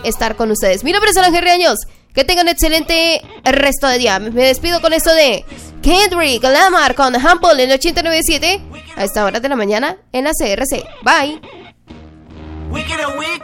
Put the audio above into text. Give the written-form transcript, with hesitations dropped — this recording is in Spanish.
estar con ustedes. Mi nombre es Ángel Reaños. Que tengan excelente resto de día. Me despido con esto de Kendrick Lamar con Humble en 89.7 a esta hora de la mañana en la CRC. Bye.